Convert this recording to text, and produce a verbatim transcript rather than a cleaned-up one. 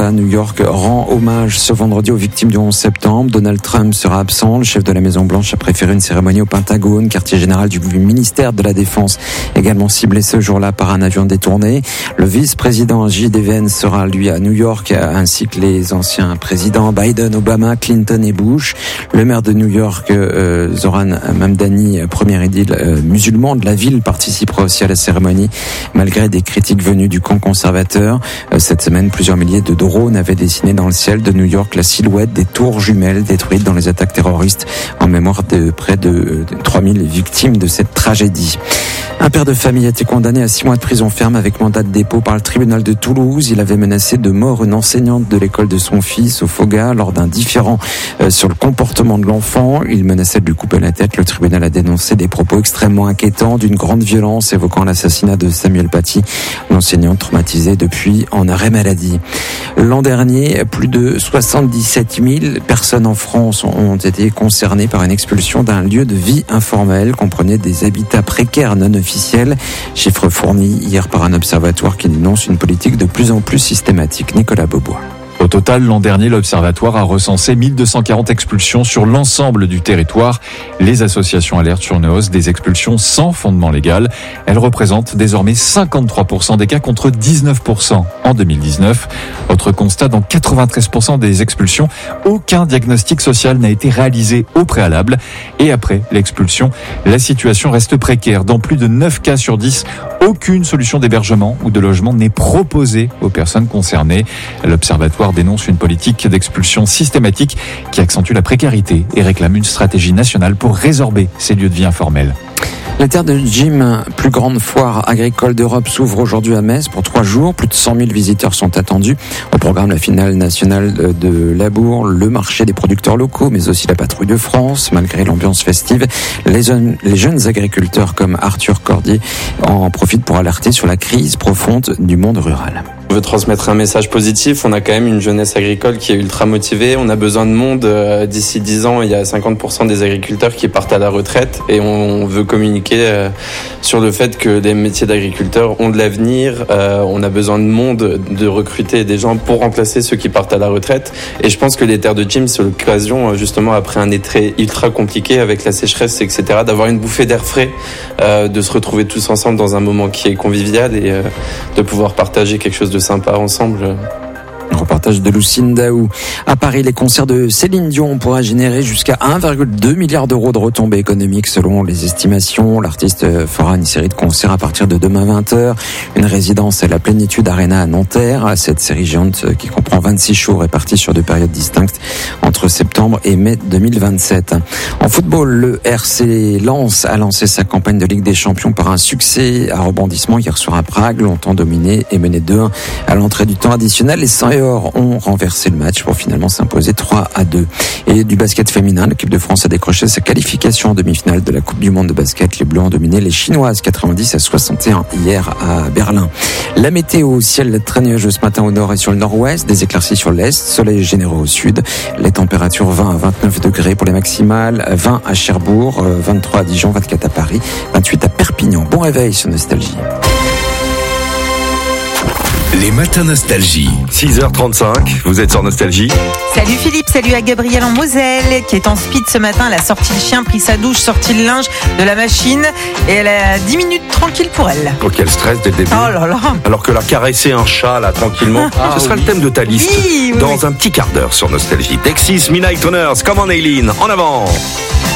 Atlanta, New York, rend hommage ce vendredi aux victimes du onze septembre. Donald Trump sera absent. Le chef de la Maison-Blanche a préféré une cérémonie au Pentagone, quartier général du ministère de la Défense, également ciblé ce jour-là par un avion détourné. Le vice-président J D Vance sera, lui, à New York, ainsi que les anciens présidents Biden, Obama, Clinton et Bush. Le maire de New York, euh, Zoran Mamdani, premier édile euh, musulman de la ville, participera aussi à la cérémonie, malgré des critiques venues du camp conservateur. Euh, cette semaine, plusieurs milliers de drones avaient dessiné dans le ciel de New York la silhouette des tours jumelles détruites dans les attaques terroristes en mémoire de près de, de trois mille victimes de cette tragédie. Un père de famille a été condamné à six mois de prison ferme avec mandat de dépôt par le tribunal de Toulouse. Il avait menacé de mort une enseignante de l'école de son fils au Foga lors d'un différend euh, sur le comportement de l'enfant. Il menaçait de lui couper la tête. Le tribunal a dénoncé des propos extrêmement inquiétants, d'une grande violence, évoquant l'assassinat de Samuel Paty, l'enseignante traumatisée depuis en arrêt maladie. L'an dernier, plus de soixante-dix-sept mille personnes en France ont été concernées par une expulsion d'un lieu de vie informel, comprenait des habitats précaires non officiels. Chiffre fourni hier par un observatoire qui dénonce une politique de plus en plus systématique. Nicolas Beaubois. Au total, l'an dernier, l'Observatoire a recensé mille deux cent quarante expulsions sur l'ensemble du territoire. Les associations alertent sur une hausse des expulsions sans fondement légal. Elles représentent désormais cinquante-trois pour cent des cas contre dix-neuf pour cent en deux mille dix-neuf. Autre constat, dans quatre-vingt-treize pour cent des expulsions, aucun diagnostic social n'a été réalisé au préalable. Et après l'expulsion, la situation reste précaire. Dans plus de neuf cas sur dix, aucune solution d'hébergement ou de logement n'est proposée aux personnes concernées. L'Observatoire dénonce une politique d'expulsion systématique qui accentue la précarité et réclame une stratégie nationale pour résorber ces lieux de vie informels. La terre de Jim, plus grande foire agricole d'Europe, s'ouvre aujourd'hui à Metz pour trois jours. Plus de cent mille visiteurs sont attendus. Au programme, la finale nationale de Labour, le marché des producteurs locaux, mais aussi la patrouille de France. Malgré l'ambiance festive, les jeunes, les jeunes agriculteurs comme Arthur Cordier en profitent pour alerter sur la crise profonde du monde rural. On veut transmettre un message positif. On a quand même une jeunesse agricole qui est ultra motivée. On a besoin de monde. D'ici dix ans, il y a cinquante pour cent des agriculteurs qui partent à la retraite. Et on veut communiquer sur le fait que les métiers d'agriculteurs ont de l'avenir. On a besoin de monde, de recruter des gens pour remplacer ceux qui partent à la retraite. Et je pense que les terres de Jim, c'est l'occasion, justement, après un été ultra compliqué avec la sécheresse, et cetera, d'avoir une bouffée d'air frais, de se retrouver tous ensemble dans un moment qui est convivial et de pouvoir partager quelque chose de sympa ensemble. Un reportage de Lucine Daou. À Paris, les concerts de Céline Dion pourraient générer jusqu'à un virgule deux milliard d'euros de retombées économiques selon les estimations. L'artiste fera une série de concerts à partir de demain vingt heures. Une résidence à la Plénitude Arena à Nanterre. Cette série géante qui comprend vingt-six shows répartis sur deux périodes distinctes entre septembre et mai deux mille vingt-sept. En football, le R C Lens a lancé sa campagne de Ligue des Champions par un succès à rebondissement hier soir à Prague, longtemps dominé et mené deux un à l'entrée du temps additionnel. Les Saint ont renversé le match pour finalement s'imposer trois à deux. Et du basket féminin, l'équipe de France a décroché sa qualification en demi-finale de la Coupe du Monde de basket. Les Bleus ont dominé les Chinoises quatre-vingt-dix à soixante et un hier à Berlin. La météo, ciel très nuageux ce matin au nord et sur le nord-ouest, des éclaircies sur l'est, soleil généreux au sud. Les températures vingt à vingt-neuf degrés pour les maximales, vingt à Cherbourg, vingt-trois à Dijon, vingt-quatre à Paris, vingt-huit à Perpignan. Bon réveil sur Nostalgie. Les matins Nostalgie. six heures trente-cinq, vous êtes sur Nostalgie. Salut Philippe, salut à Gabrielle en Moselle qui est en speed ce matin. Elle a sorti le chien, pris sa douche, sorti le linge de la machine et elle a dix minutes tranquille pour elle. Oh, quel stress dès le début. Oh là là. Alors que la caresser un chat là tranquillement, ah, ce sera oui. le thème de ta liste oui, oui, dans oui. un petit quart d'heure sur Nostalgie. Texas, Midnight Runners, come on Aileen, en avant.